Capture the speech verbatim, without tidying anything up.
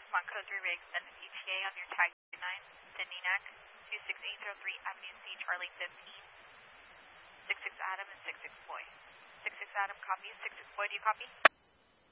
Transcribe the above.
Mon Code three Rig extended E T A on your tag nine to N I N A C two six eight zero three Avenue C, Charlie fifteen, six six Adam and six six Boy. six six Adam copy, six six Boy, do you copy?